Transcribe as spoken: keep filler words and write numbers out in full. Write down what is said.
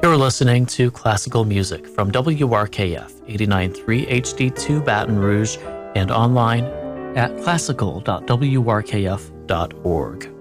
You're listening to classical music from W R K F eighty-nine point three H D two Baton Rouge and online at classical dot w r k f dot org.